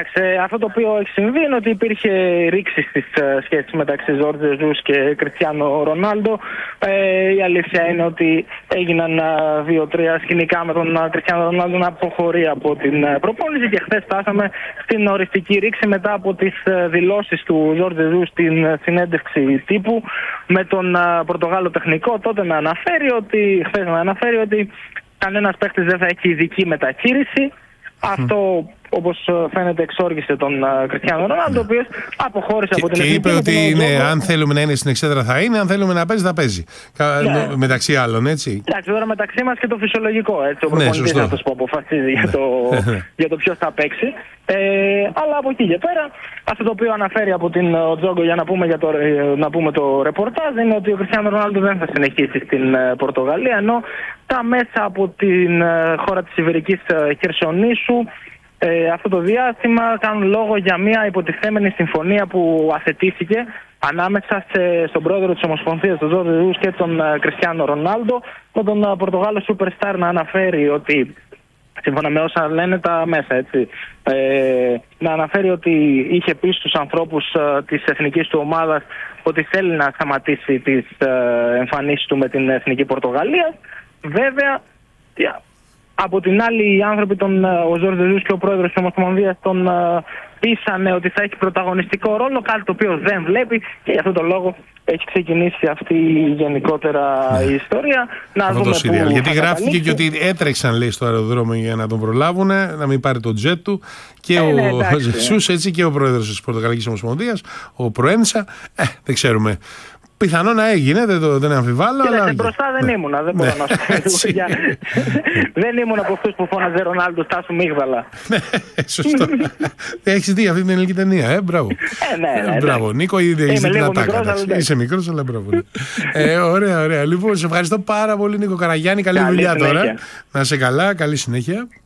Εντάξει, αυτό το οποίο έχει συμβεί είναι ότι υπήρχε ρήξη στις σχέσεις μεταξύ Ζόρτζ Ζεσούς και Κριστιάνο Ρονάλντο. Η αλήθεια είναι ότι έγιναν 2-3 σκηνικά με τον Κριστιάνο Ρονάλντο να αποχωρεί από την προπόνηση και χθες φτάσαμε στην οριστική ρήξη μετά από τις δηλώσεις του Ζόρτζ Ζεσού στην συνέντευξη τύπου με τον Πορτογάλο τεχνικό τότε να αναφέρει ότι κανένας παίχτης δεν θα έχει ειδική μεταχείριση. Αυτό, όπως φαίνεται, εξόργησε τον Κριστιάνο Ρονάλντο, ο οποίος αποχώρησε από την εθνική. Και είπε ότι αν θέλουμε να είναι στην εξέδρα θα είναι, αν θέλουμε να παίζει θα παίζει. Ναι. Μεταξύ άλλων, έτσι. Εντάξει, τώρα μεταξύ μας και το φυσιολογικό, έτσι. Ο προπονητής να που αποφασίζει για το ποιος θα παίξει. Αλλά από εκεί και πέρα, αυτό το οποίο αναφέρει από την Οτζόγκο για να πούμε το ρεπορτάζ είναι ότι ο Κριστιάνο Ρονάλντο δεν θα συνεχίσει στην Πορτογαλία, ενώ τα μέσα από την χώρα της Ιβερικής Χερσονήσου αυτό το διάστημα κάνουν λόγο για μια υποτιθέμενη συμφωνία που αθετήθηκε ανάμεσα στον πρόεδρο της Ομοσπονδίας, τον Ζόρτζ Ζεσούς, και τον Κριστιάνο Ρονάλντο, με τον Πορτογάλο Superstar να αναφέρει ότι, σύμφωνα με όσα λένε τα μέσα, έτσι, να αναφέρει ότι είχε πει στους ανθρώπους της εθνικής του ομάδας ότι θέλει να σταματήσει τις εμφανίσεις του με την εθνική Πορτογαλία. Βέβαια, από την άλλη, οι άνθρωποι, ο Ζόρτζ Ζεσούς και ο πρόεδρος της Ομοσπονδίας, τον πείσανε ότι θα έχει πρωταγωνιστικό ρόλο, κάτι το οποίο δεν βλέπει και γι' αυτό το λόγο έχει ξεκινήσει αυτή γενικότερα η ιστορία. Να δούμε πού γιατί γράφτηκε και ότι έτρεξαν, λέει, στο αεροδρόμιο για να τον προλάβουν, να μην πάρει το τζετ του και ο Ζεσούς, έτσι, και ο πρόεδρος της Πορτογαλικής Ομοσπονδίας, ο Προένσα. Δεν ξέρουμε. Πιθανό να έγινε, δεν αμφιβάλλω. Αλλά μπροστά δεν ήμουνα, δεν μπορώ να σου πω. Δεν ήμουν από αυτούς που φώναζε Ρονάλντο, στάσου μίγδαλα. Σωστό. Έχεις δει αυτή την ελληνική ταινία, μπράβο. Ναι. Μπράβο, Νίκο, ήδη είσαι την ατάκα. Είσαι μικρός, αλλά μπράβο. Ωραία. Λοιπόν, σε ευχαριστώ πάρα πολύ, Νίκο Καραγιάννη. Καλή δουλειά τώρα. Να είσαι καλά, καλή συνέχεια.